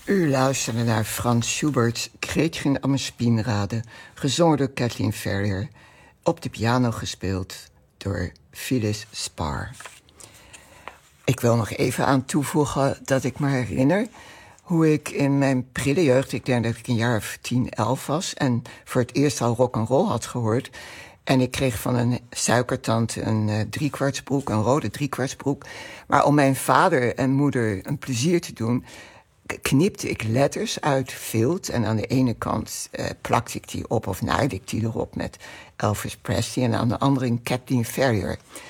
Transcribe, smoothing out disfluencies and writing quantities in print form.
U luisterde naar Franz Schubert's Gretchen am Spinnrade, gezongen door Kathleen Ferrier, op de piano gespeeld door Phyllis Spahr. Ik wil nog even aan toevoegen dat ik me herinner hoe ik in mijn prille jeugd, ik denk dat ik een jaar of 10, 11 was, en voor het eerst al rock'n'roll had gehoord. En ik kreeg van een suikertante een driekwartsbroek, een rode driekwartsbroek. Maar om mijn vader en moeder een plezier te doen, knipte ik letters uit vilt. En aan de ene kant plakte ik die op of naaide ik die erop met Elvis Presley. En aan de andere een Kathleen Ferrier.